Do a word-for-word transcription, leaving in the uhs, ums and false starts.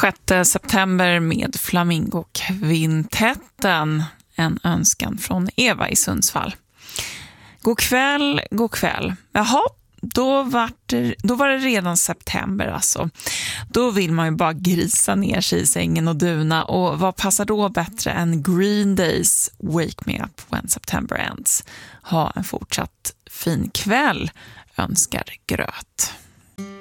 sjätte september med Flamingo-kvintetten. En önskan från Eva i Sundsvall. God kväll, god kväll. Jaha, då var det, då var det redan september alltså. Då vill man ju bara grisa ner sig i sängen och duna. Och vad passar då bättre än Green Days Wake Me Up When September Ends? Ha en fortsatt fin kväll, önskar Gröt.